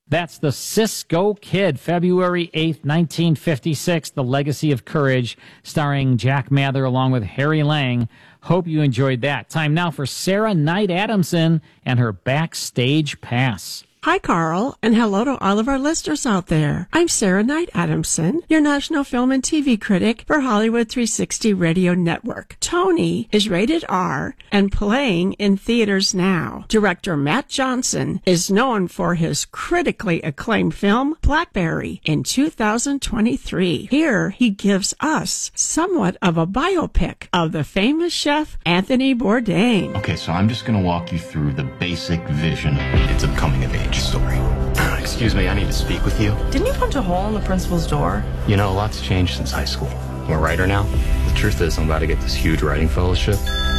That's the Cisco Kid, February 8th, 1956, The Legacy of Courage, starring Jack Mather along with Harry Lang. Hope you enjoyed that. Time now for Sarah Knight Adamson and her Backstage Pass. Hi, Carl, and hello to all of our listeners out there. I'm Sarah Knight Adamson, your national film and TV critic for Hollywood 360 Radio Network. Tony is rated R and playing in theaters now. Director Matt Johnson is known for his critically acclaimed film, Blackberry, in 2023. Here, he gives us somewhat of a biopic of the famous chef Anthony Bourdain. Okay, so I'm just going to walk you through the basic vision. It's a coming-of-age story. Excuse me, I need to speak with you. Didn't you punch a hole in the principal's door? You know, a lot's changed since high school. I'm a writer now. The truth is, I'm about to get this huge writing fellowship.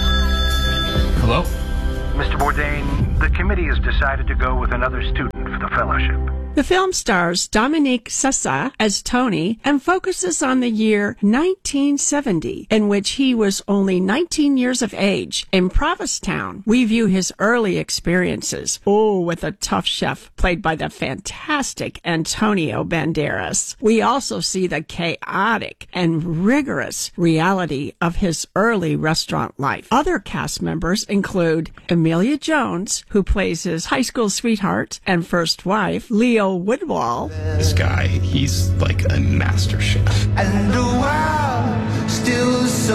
Hello? Mr. Bourdain, the committee has decided to go with another student for the fellowship. The film stars Dominique Sessa as Tony and focuses on the year 1970, in which he was only 19 years of age. In Provincetown, we view his early experiences, with a tough chef played by the fantastic Antonio Banderas. We also see the chaotic and rigorous reality of his early restaurant life. Other cast members include Emilia Jones, who plays his high school sweetheart and first wife, Leo Woodwall. This guy, he's like a master chef. And the world still so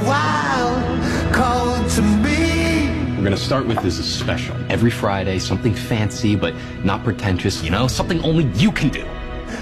wild, called to me. We're gonna start with this special. Every Friday, something fancy but not pretentious, you know, something only you can do.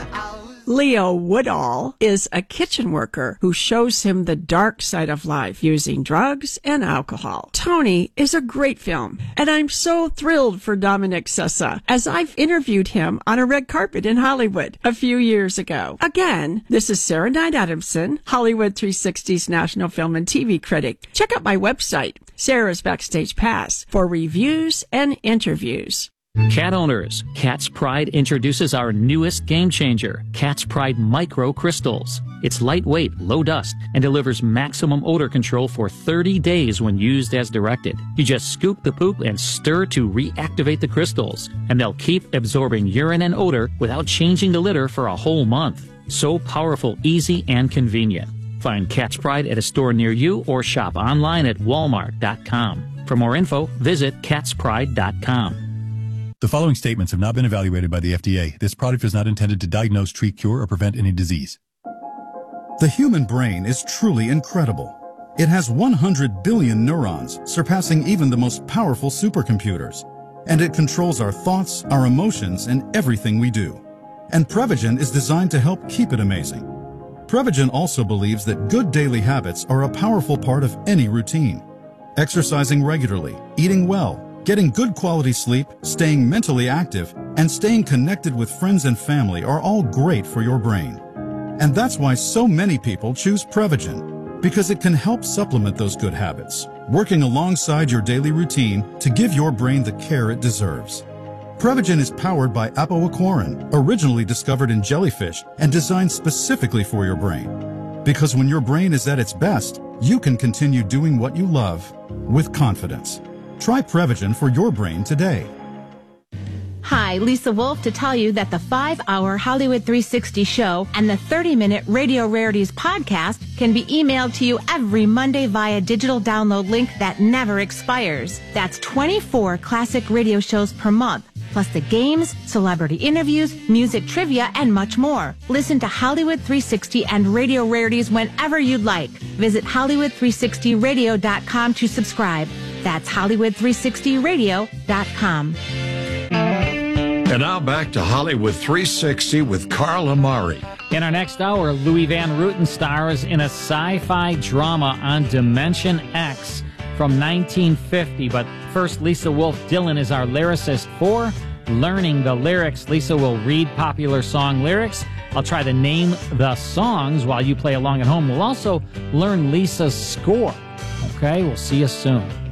Leo Woodall is a kitchen worker who shows him the dark side of life using drugs and alcohol. Tony is a great film, and I'm so thrilled for Dominic Sessa, as I've interviewed him on a red carpet in Hollywood a few years ago. Again, this is Sarah Knight Adamson, Hollywood 360's national film and TV critic. Check out my website, Sarah's Backstage Pass, for reviews and interviews. Cat owners, Cat's Pride introduces our newest game changer, Cat's Pride Micro Crystals. It's lightweight, low dust, and delivers maximum odor control for 30 days when used as directed. You just scoop the poop and stir to reactivate the crystals, and they'll keep absorbing urine and odor without changing the litter for a whole month. So powerful, easy, and convenient. Find Cat's Pride at a store near you or shop online at walmart.com. For more info, visit catspride.com. The following statements have not been evaluated by the FDA. This product is not intended to diagnose, treat, cure, or prevent any disease. The human brain is truly incredible. It has 100 billion neurons, surpassing even the most powerful supercomputers. And it controls our thoughts, our emotions, and everything we do. And Prevagen is designed to help keep it amazing. Prevagen also believes that good daily habits are a powerful part of any routine. Exercising regularly, eating well, getting good quality sleep, staying mentally active, and staying connected with friends and family are all great for your brain. And that's why so many people choose Prevagen, because it can help supplement those good habits, working alongside your daily routine to give your brain the care it deserves. Prevagen is powered by apoaquarin, originally discovered in jellyfish and designed specifically for your brain. Because when your brain is at its best, you can continue doing what you love with confidence. Try Prevagen for your brain today. Hi, Lisa Wolf to tell you that the 5-hour Hollywood 360 show and the 30-minute Radio Rarities podcast can be emailed to you every Monday via digital download link that never expires. That's 24 classic radio shows per month, plus the games, celebrity interviews, music trivia, and much more. Listen to Hollywood 360 and Radio Rarities whenever you'd like. Visit Hollywood360radio.com to subscribe. That's Hollywood360radio.com. And now back to Hollywood 360 with Carl Amari. In our next hour, Louis Van Ruten stars in a sci-fi drama on Dimension X from 1950. But first, Lisa Wolf Dillon is our lyricist for Learning the Lyrics. Lisa will read popular song lyrics. I'll try to name the songs while you play along at home. We'll also learn Lisa's score. Okay, we'll see you soon.